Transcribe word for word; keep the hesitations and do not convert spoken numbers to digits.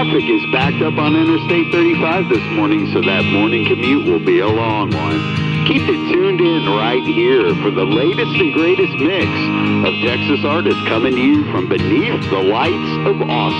Traffic is backed up on Interstate thirty-five this morning, so that morning commute will be a long one. Keep it tuned in right here for the latest and greatest mix of Texas artists coming to you from beneath the lights of Austin.